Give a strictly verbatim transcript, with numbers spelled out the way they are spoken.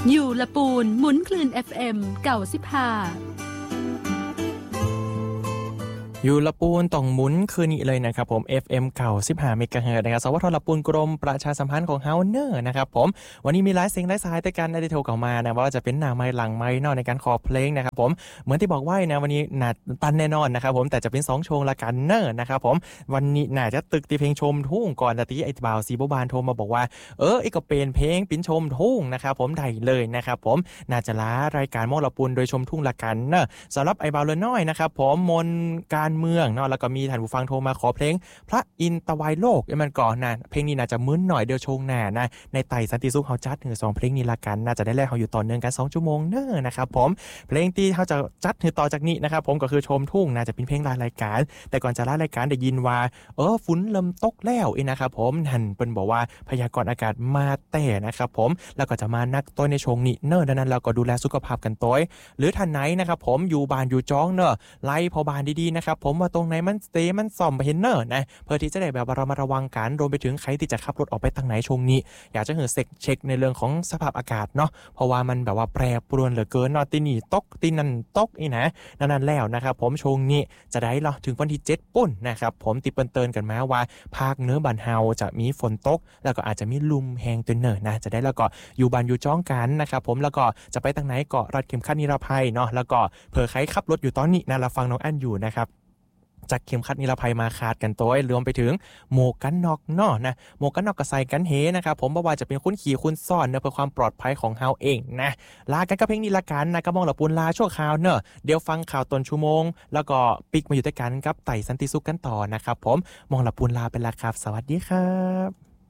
อยู่ละปูนหมุนคลื่น เอฟ เอ็ม เก้าสิบห้าอยู่ละปูนต้องหมุนคืนนี้เลยนะครับผม เอฟ เอ็ม เก้าสิบห้า เมกะเฮิรตซ์นะครับสวทละปูนกรมประชาสัมพันธ์ของเฮาเนอร์นะครับผมวันนี้มีหลายเสียงหลายสายแต่กันได้โทรเข้ามานะว่าจะเป็นหน้าไมค์หลังไมค์เนาะในการขอเพลงนะครับผมเหมือนที่บอกไว้นะวันนี้น่าตันแน่นอนนะครับผมแต่จะเป็นสองโชว์ละกันเนอร์นะครับผมวันนี้น่าจะตึกตีเพลงชมทุ่งก่อนแต่ที่ไอ้บ่าวสีบานโทรมาบอกว่าเออไอ้ก็เป็นเพลงปิ้นชมทุ่งนะครับผมได้เลยนะครับผมน่าจะล้ารายการมอละปูนโดยชมทุ่งละกันเนอะสำหรับไอ้บ่าวเลือน้อยนะครับผมมนการเมืองเนาะแล้วก็มีท่านผู้ฟังโทรมาขอเพลงพระอินทร์ตะวายโลกไอ้มันก่อนนะเพลงนี้น่าจะมึนหน่อยเดียวโชงหน้านะในไต่สันติสุขเฮาจัดถึงสองเพลงนี้ละกันน่าจะได้แลกเฮาอยู่ต่อเนื่องกันสองชั่วโมงเน้อนะครับผมเพลงที่เฮาจะจัดถึงต่อจากนี้นะครับผมก็คือชมทุ่งน่าจะเป็นเพลงรายการแต่ก่อนจะลารายการได้ยินว่าเออฝนเริ่มตกแล้วอีนะครับผมท่านเปิ้นบอกว่าพยากรณ์อากาศมาแต่นะครับผมแล้วก็จะมานักต้อยในช่วงนี้เน้อดังนั้นเราก็ดูแลสุขภาพกันต้อยหรือท่านไหนนะครับผมอยู่บ้านอยู่จ้องเน้อไล่พอบ้านดีๆนะครับผมว่าตรงไหนมันสเตย์มันซ่อมไปเห็นเน้อนะเพื่อที่จะได้แบบว่าเรามาระวังกันรวมไปถึงใครที่จะขับรถออกไปทางไหนช่วงนี้อยากจะเห็นเซ็กเช็คในเรื่องของสภาพอากาศเนาะเพราะว่ามันแบบว่าแปรปรวนเหลือเกินเนาะตีนี่ตกตีนั่นตกอีนะนั่นแล้วนะครับผมช่วงนี้จะได้รอถึงวันที่เจ็ดปุ่นนะครับผมติเปิ้นเตือนกันมาว่าภาคเหนือบ้านเฮาจะมีฝนตกแล้วก็อาจจะมีลมแห้งตัวเนิ่นนะจะได้แล้วก็อยู่บ้านอยู่จ้องกันนะครับผมแล้วก็จะไปทางไหนก็รัดเข็มขัดนิรภัยเนาะแล้วก็เผื่อใครขับรถอยู่ตอนนี้นะเราฟังน้องอั้นอยู่นะครับจากเข็มขัดนิรภัยมาคาดกันตัวรวมไปถึงหมวกกันน็อกเนาะนะหมวกกันน็อกก็ใส่กันเฮนะครับผมบ่ว่าจะเป็นคุณขี่คุณซ่อนเนอะเพื่อความปลอดภัยของเฮาเองนะลากันกับเพลงนี้ละกันนะก็มองละปูนลาชั่วคราวเนอะเดี๋ยวฟังข่าวต้นชั่วโมงแล้วก็ปิกมาอยู่ด้วยกันกับไต่สันติสุขกันต่อนะครับผมมองละปูนลาเป็นละครับสวัสดีครับ